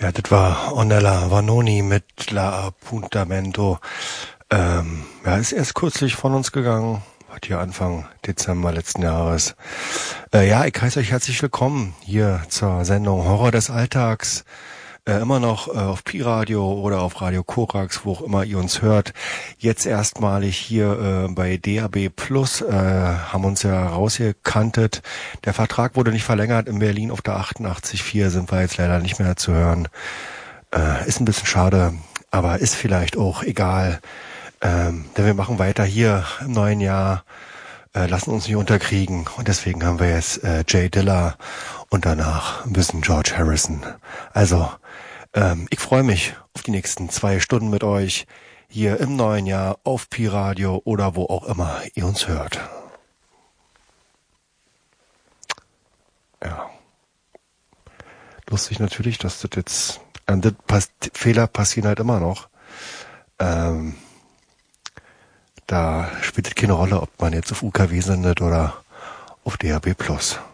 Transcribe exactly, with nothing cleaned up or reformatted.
Ja, das war Ornella Vanoni mit La Appuntamento. Ähm, ja, ist erst kürzlich von uns gegangen. Hat hier Anfang Dezember letzten Jahres. Äh, ja, ich heiße euch herzlich willkommen hier zur Sendung Horror des Alltags. Äh, immer noch äh, auf Pi-Radio oder auf Radio Korax, wo auch immer ihr uns hört. Jetzt erstmalig hier äh, bei D A B Plus, äh, haben uns ja rausgekantet. Der Vertrag wurde nicht verlängert. In Berlin auf der achtundachtzig Komma vier sind wir jetzt leider nicht mehr zu hören. Äh, ist ein bisschen schade, aber ist vielleicht auch egal. Ähm, denn wir machen weiter hier im neuen Jahr, äh, lassen uns nicht unterkriegen. Und deswegen haben wir jetzt äh, Jay Dilla und danach ein bisschen George Harrison. Also, ähm, ich freue mich auf die nächsten zwei Stunden mit euch hier im neuen Jahr auf Pi Radio oder wo auch immer ihr uns hört. Ja. Lustig natürlich, dass das jetzt, äh, das pass- Fehler passieren halt immer noch. Ähm, Da spielt es keine Rolle, ob man jetzt auf U K W sendet oder auf D A B Plus.